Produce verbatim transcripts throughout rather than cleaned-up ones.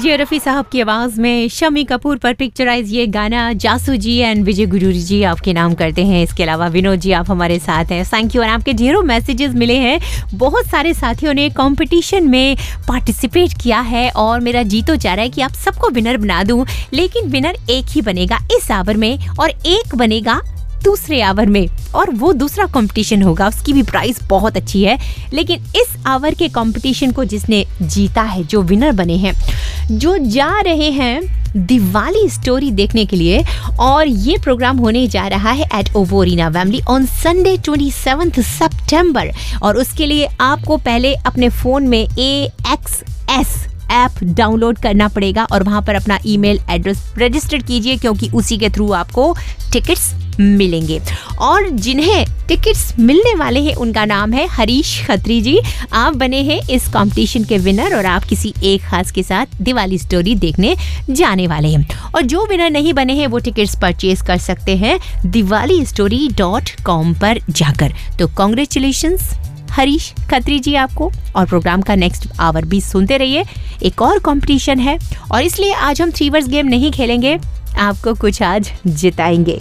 जे रफी साहब की आवाज में शमी कपूर पर पिक्चराइज ये गाना जासू जी एंड विजय गुरु जी आपके नाम करते हैं। इसके अलावा विनोद जी आप हमारे साथ हैं, थैंक यू। और आपके ढेरों मैसेजेस मिले हैं, बहुत सारे साथियों ने कंपटीशन में पार्टिसिपेट किया है और मेरा जी तो चाह रहा है कि आप सबको विनर बना दूं, लेकिन विनर एक ही बनेगा इस आवर में और एक बनेगा दूसरे आवर में, और वो दूसरा कंपटीशन होगा, उसकी भी प्राइस बहुत अच्छी है। लेकिन इस आवर के कंपटीशन को जिसने जीता है, जो विनर बने हैं, जो जा रहे हैं दिवाली स्टोरी देखने के लिए, और ये प्रोग्राम होने जा रहा है एट ओवोरीना वेम्बली ऑन संडे सत्ताईस सितंबर। और उसके लिए आपको पहले अपने फोन में ए एक्स एस ऐप डाउनलोड करना पड़ेगा और वहां पर अपना ईमेल एड्रेस रजिस्टर कीजिए, क्योंकि उसी के थ्रू आपको टिकट्स मिलेंगे। और जिन्हें टिकट्स मिलने वाले हैं उनका नाम है हरीश खत्री जी। आप बने हैं इस कंपटीशन के विनर और आप किसी एक खास के साथ दिवाली स्टोरी देखने जाने वाले हैं। और जो विनर नहीं बने हैं वो टिकट्स परचेज कर सकते हैं दिवाली स्टोरी डॉट कॉम पर जाकर। तो कॉन्ग्रेचुलेशंस हरीश खत्री जी आपको, और प्रोग्राम का नेक्स्ट आवर भी सुनते रहिए। एक और कंपटीशन है और इसलिए आज हम थ्री वर्ड्स गेम नहीं खेलेंगे, आपको कुछ आज जिताएंगे।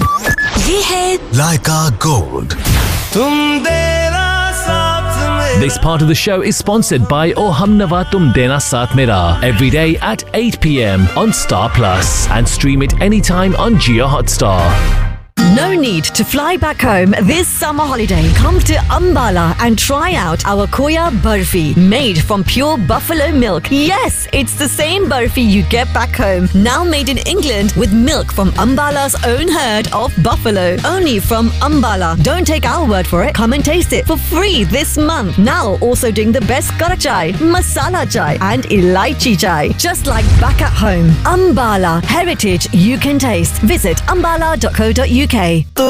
ये है लाइका गोल्ड। तुम देना साथ में। This part of the show is sponsored by O Humnava Tum Dena Saath Mera every day at eight p m on Star Plus and stream it anytime on Jio Hotstar. No need to fly back home this summer holiday. Come to Ambala and try out our Khoya Barfi, made from pure buffalo milk. Yes, it's the same barfi you get back home, now made in England with milk from Ambala's own herd of buffalo. Only from Ambala. Don't take our word for it. Come and taste it for free this month. Now also doing the best kara chai, masala chai and elaichi chai. Just like back at home. Ambala. Heritage you can taste. Visit ambala dot co dot u k.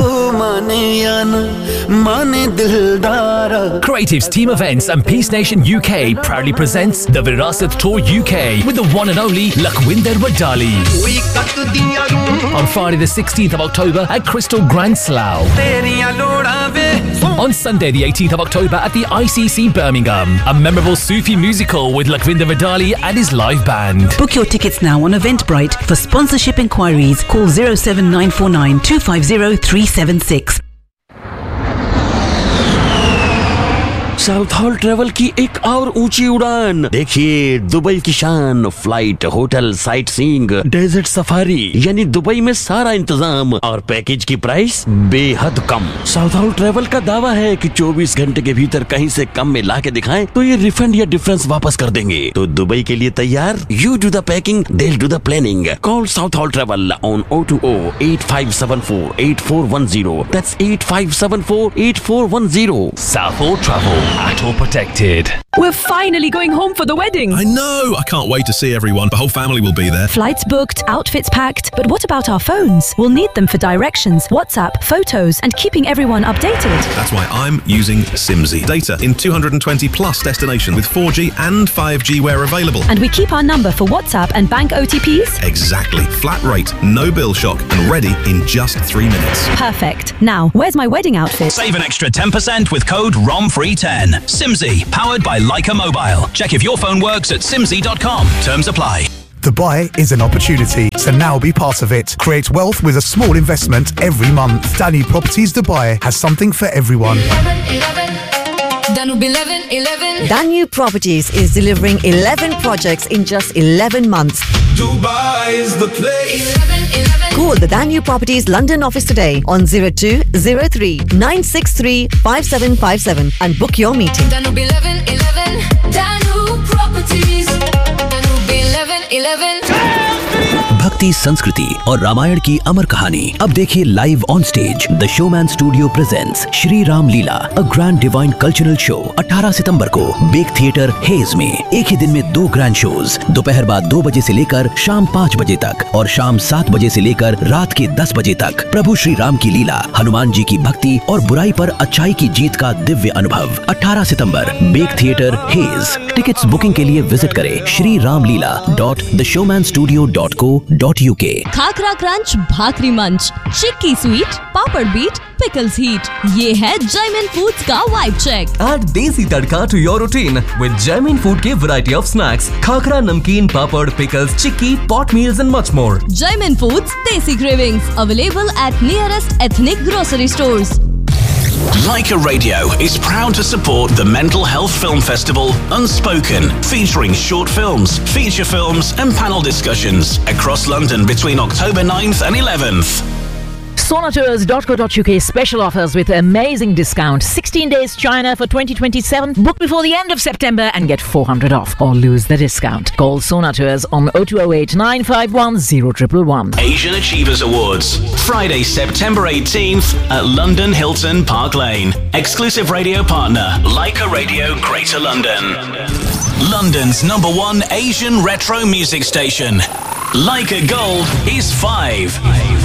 Creatives Team Events and Peace Nation U K proudly presents the Virasat Tour U K with the one and only Lakhwinder Wadali on Friday the sixteenth of October at Crystal Grand Slough. On Sunday the eighteenth of October at the I C C Birmingham, a memorable Sufi musical with Lakhwinder Wadali and his live band. Book your tickets now on Eventbrite. For sponsorship inquiries, call zero seven nine four nine two five zero three seven six. South hall travel की एक और ऊंची उड़ान। देखिए Dubai की शान, flight, hotel, sight seeing, desert safari, यानी Dubai में सारा इंतजाम और पैकेज की प्राइस बेहद कम। साउथ हॉल ट्रेवल का दावा है कि चौबीस घंटे के भीतर कहीं से कम में ला के दिखाएं तो ये रिफंड या डिफरेंस वापस कर देंगे। तो दुबई के लिए तैयार? You do the packing, they do the planning. Call south hall travel on O two O eight five seven four eight four one zero. That's eight five seven four eight four one zero. South Hall Travel, at all protected. We're finally going home for the wedding. I know. I can't wait to see everyone. The whole family will be there. Flights booked, outfits packed. But what about our phones? We'll need them for directions, WhatsApp, photos, and keeping everyone updated. That's why I'm using Simsy. Data in two hundred twenty plus destinations with four G and five G where available. And we keep our number for WhatsApp and bank O T Ps? Exactly. Flat rate, no bill shock, and ready in just three minutes. Perfect. Now, where's my wedding outfit? Save an extra ten percent with code R O M free ten. Simsy, powered by Leica Mobile. Check if your phone works at simsy dot com. Terms apply. Dubai is an opportunity, so now be part of it. Create wealth with a small investment every month. Danube Properties Dubai has something for everyone. Danube eleven eleven. Danube Properties is delivering eleven projects in just eleven months. Dubai is the place. Call the Danube Properties London office today on zero two zero three nine six three five seven five seven and book your meeting. Danube eleven eleven. Danube Properties. Danube eleven eleven. भक्ति, संस्कृति और रामायण की अमर कहानी अब देखिए live on stage. The showman studio presents Shri Ram Leela, a grand divine cultural show अठारह सितंबर को bake theatre hedge में। एक ही दिन में दो ग्रैंड शोज, दोपहर बाद दो बजे से लेकर शाम पाँच बजे तक और शाम सात बजे से लेकर रात के दस बजे तक। प्रभु श्री राम की लीला, हनुमान जी की भक्ति और बुराई पर अच्छाई की जीत का दिव्य अनुभव। अठारह सितंबर bake theatre hedge. Tickets booking के लिए विजिट करें श्री राम लीला dot the showman studio dot co dot U के। खाकरा क्रंच, भाकरी मंच, चिक्की स्वीट, पापड़ बीट, पिकल्स हीट, ये है जयमिन फूड्स का वाइब चेक। Add देसी तड़का to your routine with Jaimin Food के variety of snacks, खाकरा, नमकीन, पापड़, pickles, chikki, pot meals and much more. Jaimin Foods Desi Cravings, available at nearest ethnic grocery stores. Leica Radio is proud to support the Mental Health Film Festival Unspoken, featuring short films, feature films and panel discussions across London between October ninth and eleventh. Sonatours dot co dot uk special offers with amazing discount. sixteen days China for twenty twenty-seven. Book before the end of September and get four hundred off or lose the discount. Call Sonatours on oh two oh eight, nine five one, oh one one one. Asian Achievers Awards, Friday, September eighteenth at London Hilton Park Lane. Exclusive radio partner, Leica Radio Greater London. London's number one Asian retro music station. Leica Gold is five.